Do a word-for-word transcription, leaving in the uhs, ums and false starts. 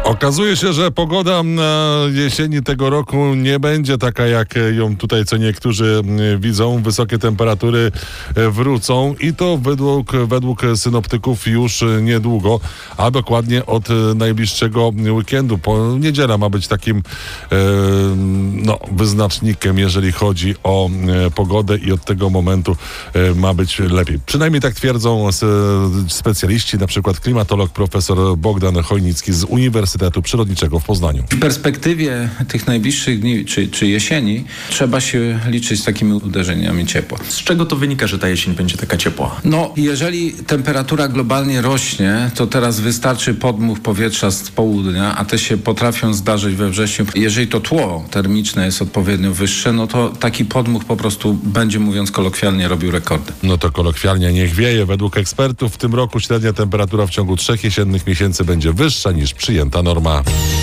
Okazuje się, że pogoda na jesieni tego roku nie będzie taka, jak ją tutaj co niektórzy widzą. Wysokie temperatury wrócą i to według, według synoptyków już niedługo, a dokładnie od najbliższego weekendu. Po niedziela ma być takim e, no, wyznacznikiem, jeżeli chodzi o e, pogodę i od tego momentu e, ma być lepiej. Przynajmniej tak twierdzą specjaliści, na przykład klimatolog profesor Bogdan Chojnicki z Uniwersytetu Przyrodniczego w Poznaniu. W perspektywie tych najbliższych dni czy, czy jesieni trzeba się liczyć z takimi uderzeniami ciepła. Z czego to wynika, że ta jesień będzie taka ciepła? No, jeżeli temperatura globalnie rośnie, to teraz wystarczy podmuch powietrza z południa, a te się potrafią zdarzyć we wrześniu. Jeżeli to tło termiczne jest odpowiednio wyższe, no to taki podmuch po prostu będzie, mówiąc kolokwialnie, robił rekordy. No to kolokwialnie niech wieje. Według ekspertów w tym roku średnia temperatura w ciągu trzech jesiennych miesięcy będzie wyższa niż przyjęta norma.